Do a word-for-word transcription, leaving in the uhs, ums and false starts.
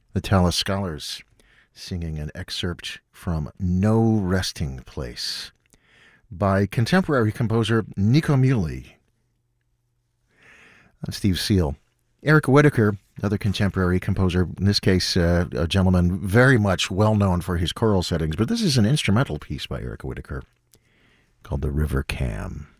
The Tallis Scholars singing an excerpt from No Resting Place by contemporary composer Nico Muhly. I'm Steve Seal. Eric Whitacre, another contemporary composer, in this case uh, a gentleman very much well known for his choral settings, but this is an instrumental piece by Eric Whitacre called The River Cam.